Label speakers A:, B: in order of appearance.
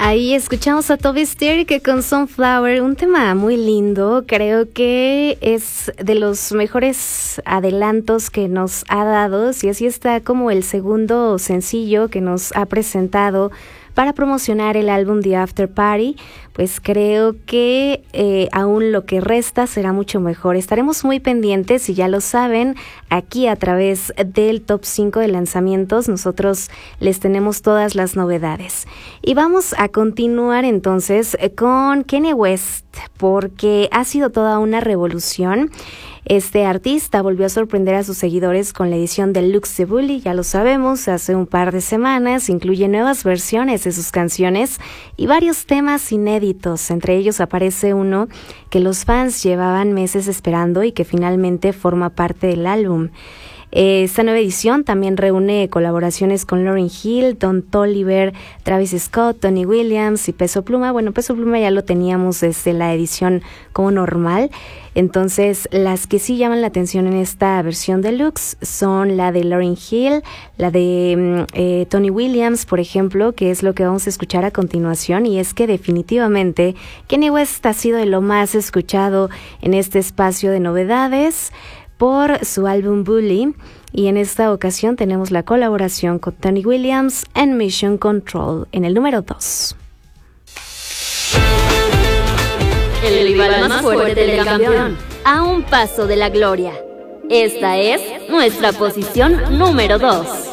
A: Ahí escuchamos a Toby Steer que con Sunflower, un tema muy lindo, creo que es de los mejores adelantos que nos ha dado, y así está como el segundo sencillo que nos ha presentado para promocionar el álbum The After Party. Pues creo que aún lo que resta será mucho mejor. Estaremos muy pendientes y ya lo saben, aquí a través del Top 5 de lanzamientos nosotros les tenemos todas las novedades. Y vamos a continuar entonces con Kanye West, porque ha sido toda una revolución. Este artista volvió a sorprender a sus seguidores con la edición de Lux the Bully, ya lo sabemos, hace un par de semanas. Incluye nuevas versiones de sus canciones y varios temas inéditos. Entre ellos aparece uno que los fans llevaban meses esperando y que finalmente forma parte del álbum. Esta nueva edición también reúne colaboraciones con Lauryn Hill, Don Toliver, Travis Scott, Tony Williams y Peso Pluma. Bueno, Peso Pluma ya lo teníamos desde la edición como normal. Entonces, las que sí llaman la atención en esta versión deluxe son la de Lauryn Hill, la de Tony Williams, por ejemplo, que es lo que vamos a escuchar a continuación. Y es que definitivamente Kanye West ha sido de lo más escuchado en este espacio de novedades por su álbum Bully, y en esta ocasión tenemos la colaboración con Tony Williams en Mission Control en el número 2.
B: El rival más fuerte del campeón, a un paso de la gloria. Esta es nuestra posición número 2.